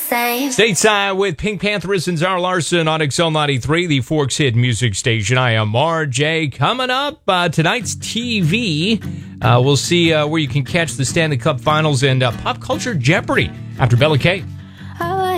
same. Stateside with Pink Panthers and Zara Larson on XL93, the Forks Hit Music Station. I am RJ. Coming up, tonight's TV. We'll see where you can catch the Stanley Cup Finals and Pop Culture Jeopardy after Bella K.